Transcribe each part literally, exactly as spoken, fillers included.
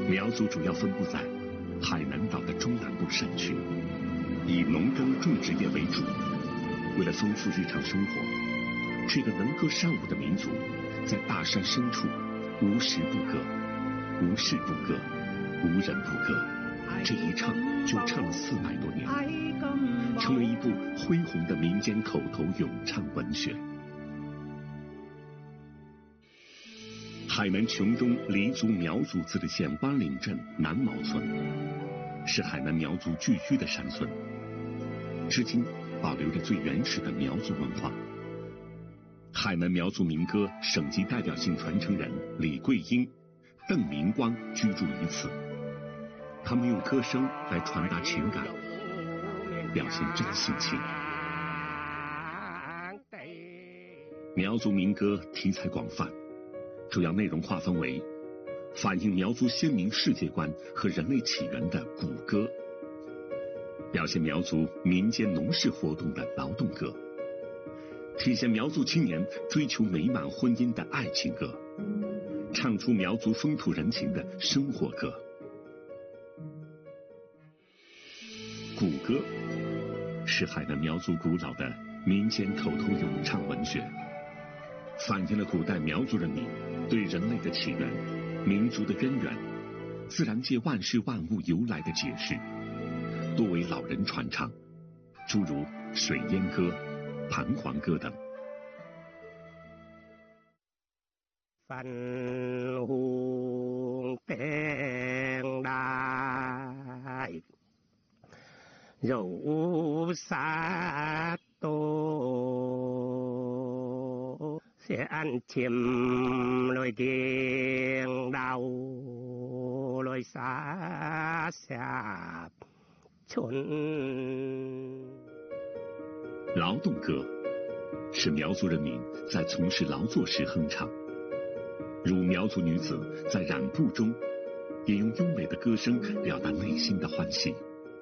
苗族主要分布在海南岛的中南部山区，以农耕种植业为主。为了丰富日常生活，这个能歌善舞的民族，在大山深处无时不歌，无事不歌，无人不歌。这一唱就唱了四百多年，成为一部恢宏的民间口头咏唱文学。海南琼中黎族苗族自治县湾岭镇南毛村，是海南苗族聚居的山村，至今保留着最原始的苗族文化。海南苗族民歌省级代表性传承人李桂英、邓明光居住于此，他们用歌声来传达情感，表现真性情。苗族民歌题材广泛，主要内容划分为反映苗族先民世界观和人类起源的古歌，表现苗族民间农事活动的劳动歌，体现苗族青年追求美满婚姻的爱情歌，唱出苗族风土人情的生活歌。古歌是海南苗族古老的民间口头咏唱文学，反映了古代苗族人民对人类的起源、民族的根源、自然界万事万物由来的解释，多为老人传唱，诸如水烟歌、盘黄歌等。 phần hùng tên đại dẫu xa tô sẽ ăn chìm lối tiếng đau lối xa xa chốn。 劳动歌是苗族人民在从事劳作时哼唱，如苗族女子在染布中，也用优美的歌声表达内心的欢喜。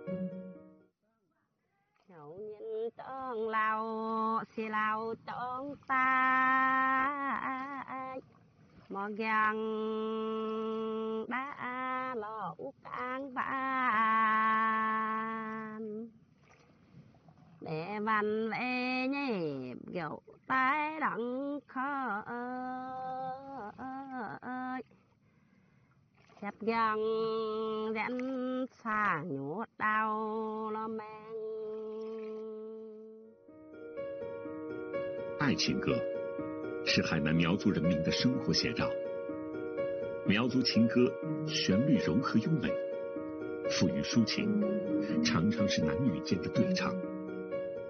ต้องเราสิเราต้องตายมองยังđã lọ cang ban để văn về nhịp kiểu tái đắng khó chặt gang dẫn xa nhốt đau lo mang。 爱情歌是海南苗族人民的生活写照。苗族情歌旋律柔和优美，富于抒情，常常是男女间的对唱。